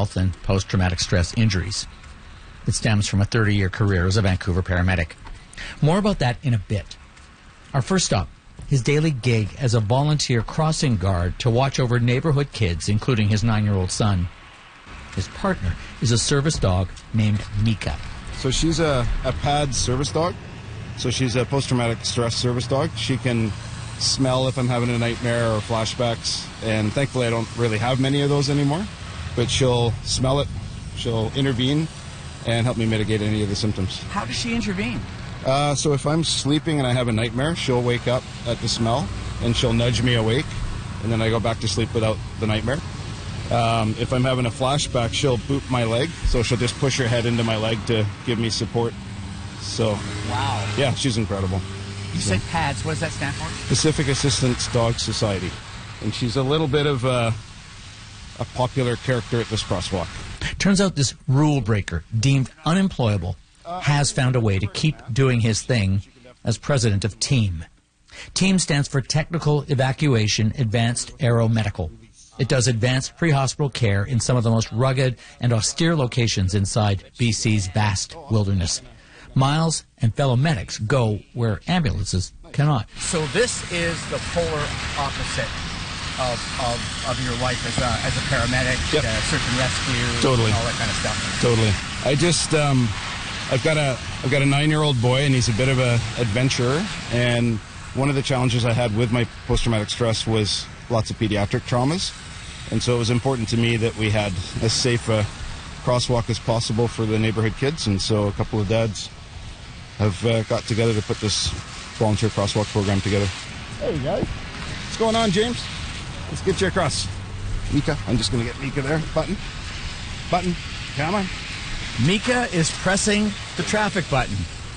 health and post-traumatic stress injuries. It stems from a 30-year career as a Vancouver paramedic. More about that in a bit. Our first stop, his daily gig as a volunteer crossing guard to watch over neighborhood kids, including his 9-year-old son. His partner is a service dog named Mika. So she's a PAD service dog. So she's a post-traumatic stress service dog. She can smell if I'm having a nightmare or flashbacks, and thankfully I don't really have many of those anymore, but she'll smell it, she'll intervene, and help me mitigate any of the symptoms. How does she intervene? So if I'm sleeping and I have a nightmare, she'll wake up at the smell, and she'll nudge me awake, and then I go back to sleep without the nightmare. If I'm having a flashback, she'll boop my leg, so she'll just push her head into my leg to give me support. So, wow. Yeah, she's incredible. You said PADS. What does that stand for? Pacific Assistance Dog Society. And she's a little bit of a popular character at this crosswalk. Turns out this rule breaker, deemed unemployable, has found a way to keep doing his thing as president of TEAM. TEAM stands for Technical Evacuation Advanced Aeromedical. It does advanced pre-hospital care in some of the most rugged and austere locations inside BC's vast wilderness. Miles and fellow medics go where ambulances cannot. So this is the polar opposite of your life as a paramedic, yep. Search and rescue, totally. And all that kind of stuff. Totally. I just I've got a 9-year-old boy, and he's a bit of a adventurer. And one of the challenges I had with my post-traumatic stress was lots of pediatric traumas, and so it was important to me that we had as safe a crosswalk as possible for the neighborhood kids. And so a couple of dads have got together to put this volunteer crosswalk program together. Hey guys, what's going on, James? Let's get you across. Mika, I'm just going to get Mika there. Button, come on. Mika is pressing the traffic button.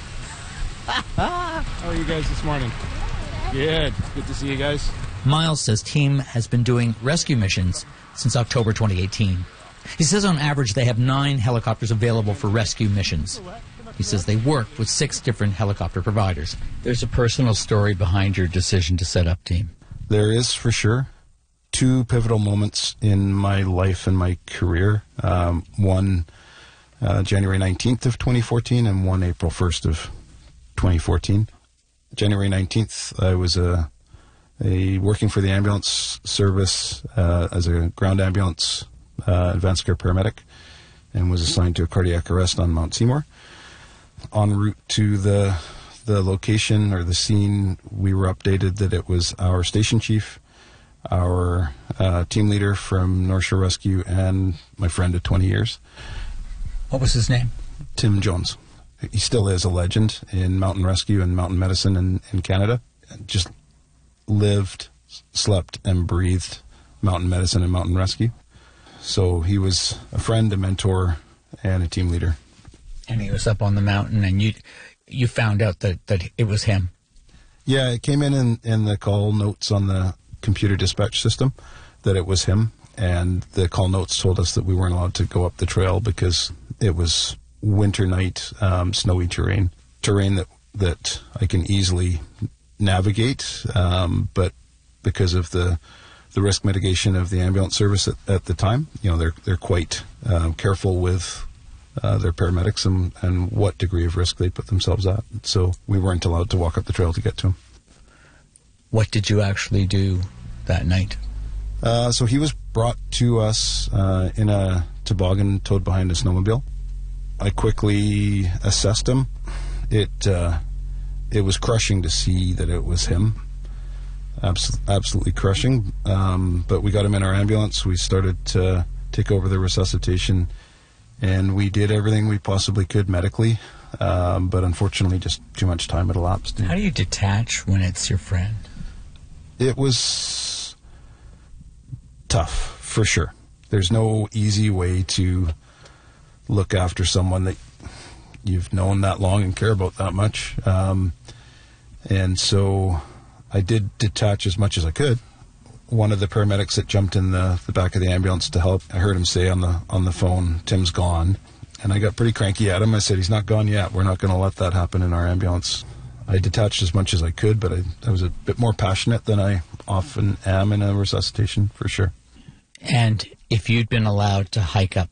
How are you guys this morning? Good to see you guys. Miles says TEAM has been doing rescue missions since October 2018. He says on average they have 9 helicopters available for rescue missions. He says they work with 6 different helicopter providers. There's a personal story behind your decision to set up TEAM. There is, for sure. 2 pivotal moments in my life and my career. One January 19th of 2014 and one April 1st of 2014. January 19th, I was working for the ambulance service as a ground ambulance advanced care paramedic, and was assigned to a cardiac arrest on Mount Seymour. En route to the location or the scene, we were updated that it was our station chief, our team leader from North Shore Rescue, and my friend of 20 years. What was his name? Tim Jones. He still is a legend in mountain rescue and mountain medicine in Canada. Just lived, slept, and breathed mountain medicine and mountain rescue. So he was a friend, a mentor, and a team leader. And he was up on the mountain, and you found out that it was him. Yeah, it came in the call notes on the computer dispatch system that it was him, and the call notes told us that we weren't allowed to go up the trail because it was winter night, snowy terrain that I can easily navigate, but because of the risk mitigation of the ambulance service at the time, they're quite careful with their paramedics and what degree of risk they put themselves at. So we weren't allowed to walk up the trail to get to him. What did you actually do that night? So he was brought to us in a toboggan towed behind a snowmobile. I quickly assessed him. It was crushing to see that it was him. Absolutely crushing. But we got him in our ambulance. We started to take over the resuscitation, and we did everything we possibly could medically. But unfortunately, just too much time had elapsed. How do you detach when it's your friend? It was tough, for sure. There's no easy way to look after someone that you've known that long and care about that much. And so I did detach as much as I could. One of the paramedics that jumped in the back of the ambulance to help, I heard him say on the phone, "Tim's gone." And I got pretty cranky at him. I said, "He's not gone yet. We're not going to let that happen in our ambulance." I detached as much as I could, but I was a bit more passionate than I often am in a resuscitation, for sure. And if you'd been allowed to hike up